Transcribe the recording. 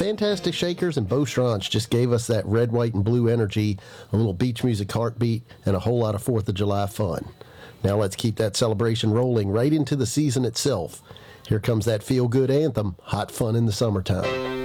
Fantastic Shakers and Beau Strange just gave us that red, white, and blue energy, a little beach music heartbeat, and a whole lot of 4th of July fun. Now let's keep that celebration rolling right into the season itself. Here comes that feel-good anthem, Hot Fun in the Summertime.